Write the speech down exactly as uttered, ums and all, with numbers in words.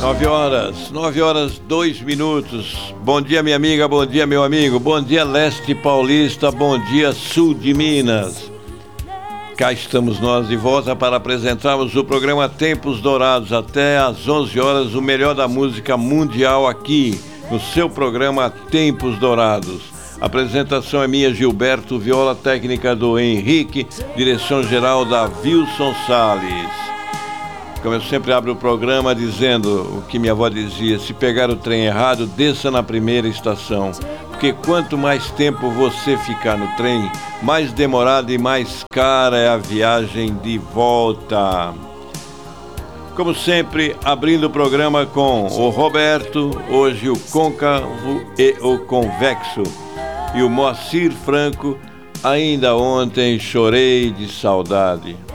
Nove horas, nove horas, dois minutos. Bom dia, minha amiga, bom dia, meu amigo. Bom dia, leste paulista, bom dia, sul de Minas. Cá estamos nós de volta para apresentarmos o programa Tempos Dourados. Até às onze horas, o melhor da música mundial aqui, no seu programa Tempos Dourados. A apresentação é minha, Gilberto, viola técnica do Henrique, direção geral da Wilson Salles. Como eu sempre abro o programa dizendo o que minha avó dizia: se pegar o trem errado, desça na primeira estação, porque quanto mais tempo você ficar no trem, mais demorada e mais cara é a viagem de volta. Como sempre, abrindo o programa com o Roberto, hoje o côncavo e o convexo, e o Moacir Franco, ainda ontem chorei de saudade.